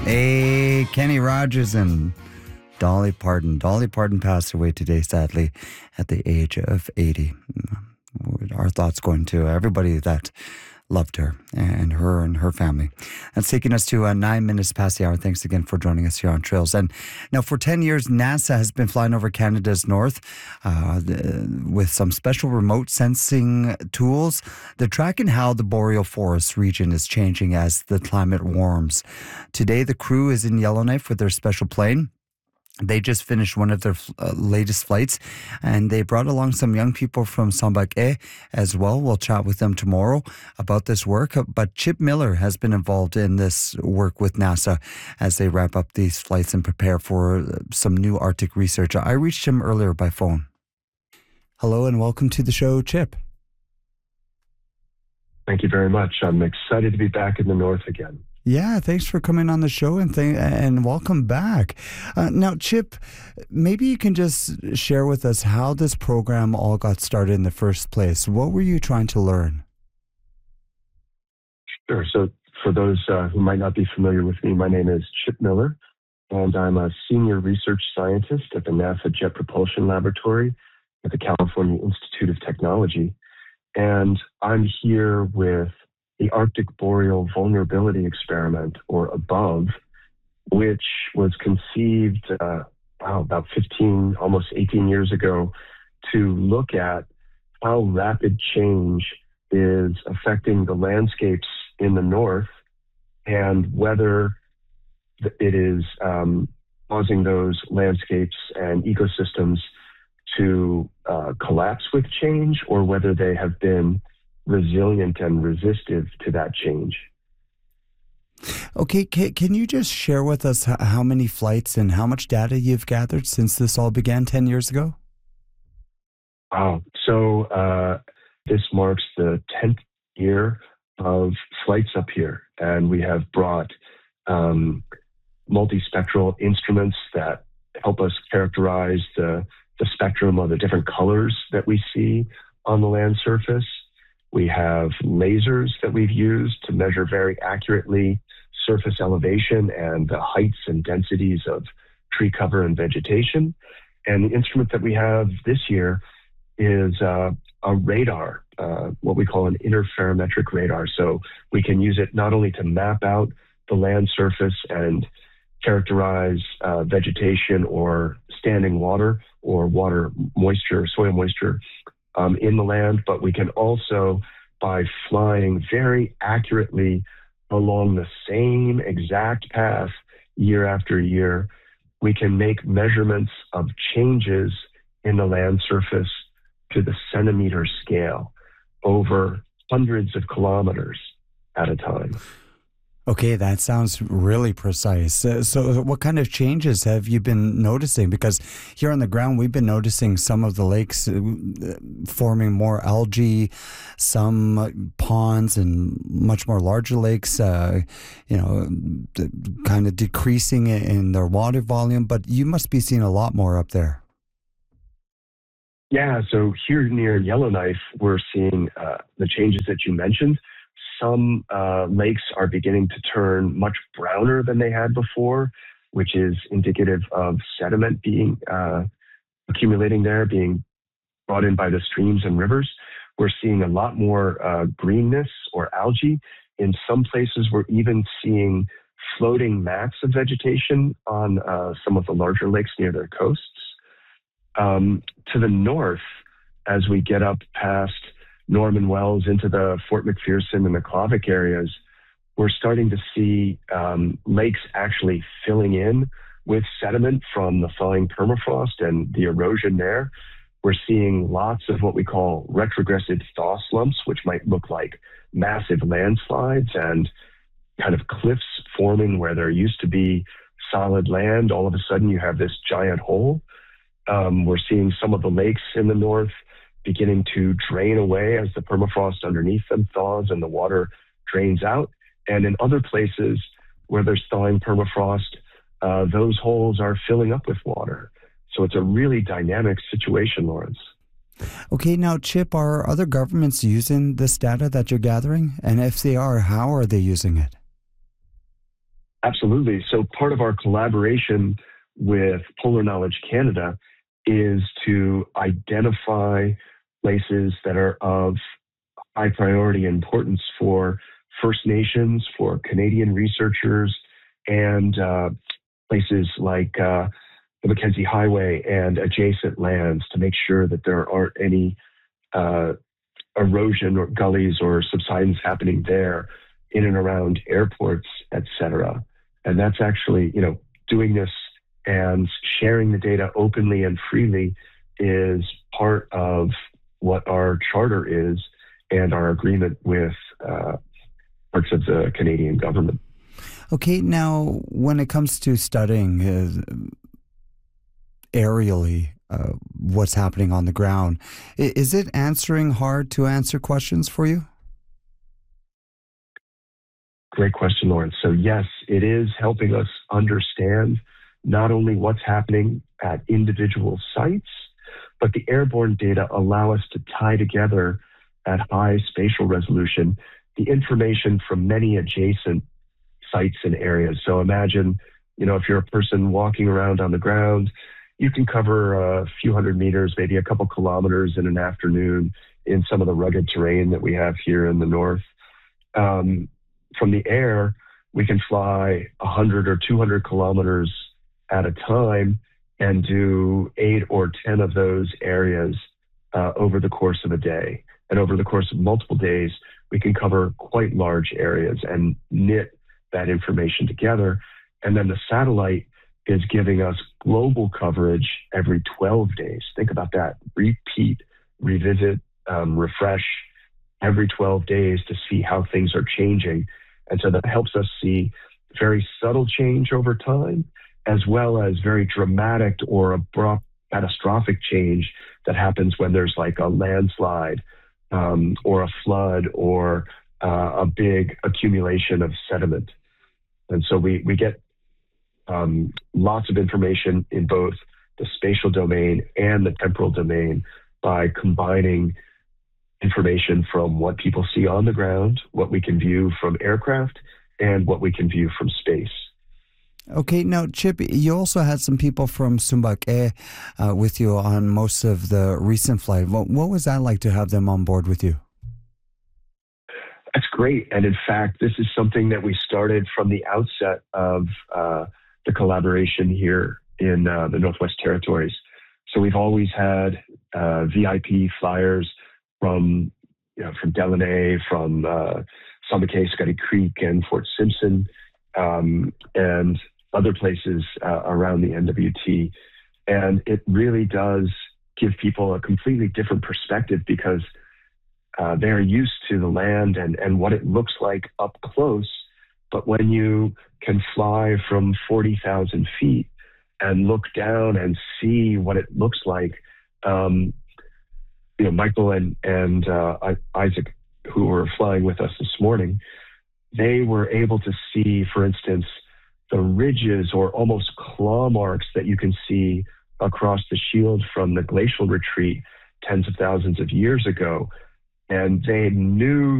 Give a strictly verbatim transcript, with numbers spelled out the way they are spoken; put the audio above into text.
Hey, Kenny Rogers and Dolly Parton. Dolly Parton passed away today, sadly, at the age of eighty. Our thoughts going to everybody that loved her and her and her family. That's taking us to uh, nine minutes past the hour. Thanks again for joining us here on Trails. And now for ten years, NASA has been flying over Canada's north uh, the, with some special remote sensing tools. They're tracking how the boreal forest region is changing as the climate warms. Today, the crew is in Yellowknife with their special plane. They just finished one of their uh, latest flights, and they brought along some young people from Sambaq as well. We'll chat with them tomorrow about this work. But Chip Miller has been involved in this work with NASA as they wrap up these flights and prepare for some new Arctic research. I reached him earlier by phone. Hello and welcome to the show, Chip. Thank you very much. I'm excited to be back in the north again. Yeah, thanks for coming on the show and th- and welcome back. Uh, now, Chip, maybe you can just share with us how this program all got started in the first place. What were you trying to learn? Sure. So for those uh, who might not be familiar with me, my name is Chip Miller, and I'm a senior research scientist at the NASA Jet Propulsion Laboratory at the California Institute of Technology. And I'm here with the Arctic Boreal Vulnerability Experiment, or ABOVE, which was conceived uh, wow, about fifteen, almost eighteen years ago to look at how rapid change is affecting the landscapes in the north and whether it is um, causing those landscapes and ecosystems to uh, collapse with change, or whether they have been resilient and resistive to that change. Okay, can, can you just share with us how many flights and how much data you've gathered since this all began ten years ago? Wow. So uh, this marks the tenth year of flights up here, and we have brought um, multispectral instruments that help us characterize the, the spectrum of the different colors that we see on the land surface. We have lasers that we've used to measure very accurately surface elevation and the heights and densities of tree cover and vegetation. And the instrument that we have this year is uh, a radar, uh, what we call an interferometric radar. So we can use it not only to map out the land surface and characterize uh, vegetation or standing water or water moisture, soil moisture Um, in the land, but we can also, by flying very accurately along the same exact path year after year, we can make measurements of changes in the land surface to the centimeter scale over hundreds of kilometers at a time. Okay, that sounds really precise. Uh, so what kind of changes have you been noticing? Because here on the ground, we've been noticing some of the lakes uh, forming more algae, some ponds and much more larger lakes, uh, you know, kind of decreasing in their water volume. But you must be seeing a lot more up there. Yeah, so here near Yellowknife, we're seeing uh, the changes that you mentioned. Some uh, lakes are beginning to turn much browner than they had before, which is indicative of sediment being uh, accumulating there, being brought in by the streams and rivers. We're seeing a lot more uh, greenness or algae. In some places, we're even seeing floating mats of vegetation on uh, some of the larger lakes near their coasts. Um, to the north, as we get up past Norman Wells into the Fort McPherson and the Clavic areas, we're starting to see um, lakes actually filling in with sediment from the thawing permafrost and the erosion there. We're seeing lots of what we call retrogressive thaw slumps, which might look like massive landslides and kind of cliffs forming where there used to be solid land. All of a sudden you have this giant hole. Um, we're seeing some of the lakes in the north beginning to drain away as the permafrost underneath them thaws and the water drains out. And in other places where there's thawing permafrost, uh, those holes are filling up with water. So it's a really dynamic situation, Lawrence. Okay, now, Chip, are other governments using this data that you're gathering? And if they are, how are they using it? Absolutely. So part of our collaboration with Polar Knowledge Canada is to identify places that are of high priority importance for First Nations, for Canadian researchers, and uh, places like uh, the Mackenzie Highway and adjacent lands to make sure that there aren't any uh, erosion or gullies or subsidence happening there in and around airports, et cetera. And that's actually, you know, doing this and sharing the data openly and freely is part of what our charter is and our agreement with uh, parts of the Canadian government. Okay, now when it comes to studying uh, aerially uh, what's happening on the ground, i- is it answering hard to answer questions for you? Great question, Lawrence. So yes, it is helping us understand not only what's happening at individual sites, but the airborne data allow us to tie together at high spatial resolution the information from many adjacent sites and areas. So imagine, you know, if you're a person walking around on the ground, you can cover a few hundred meters, maybe a couple kilometers in an afternoon in some of the rugged terrain that we have here in the north. Um, from the air, we can fly one hundred or two hundred kilometers at a time and do eight or ten of those areas uh, over the course of a day. And over the course of multiple days, we can cover quite large areas and knit that information together. And then the satellite is giving us global coverage every twelve days. Think about that. Repeat, revisit, um, refresh every twelve days to see how things are changing. And so that helps us see very subtle change over time, as well as very dramatic or abrupt catastrophic change that happens when there's like a landslide um, or a flood or uh, a big accumulation of sediment. And so we, we get um, lots of information in both the spatial domain and the temporal domain by combining information from what people see on the ground, what we can view from aircraft, and what we can view from space. Okay, now, Chip, you also had some people from Sumbac uh, with you on most of the recent flight. What, what was that like to have them on board with you? That's great. And in fact, this is something that we started from the outset of uh, the collaboration here in uh, the Northwest Territories. So we've always had uh, V I P flyers from, you know, from Delaney, from uh, Sumbac, Scotty Creek, and Fort Simpson, um, and other places uh, around the N W T. And it really does give people a completely different perspective because uh, they're used to the land and, and what it looks like up close. But when you can fly from forty thousand feet and look down and see what it looks like, um, you know, Michael and, and uh, Isaac, who were flying with us this morning, they were able to see, for instance, the ridges or almost claw marks that you can see across the shield from the glacial retreat tens of thousands of years ago. And they knew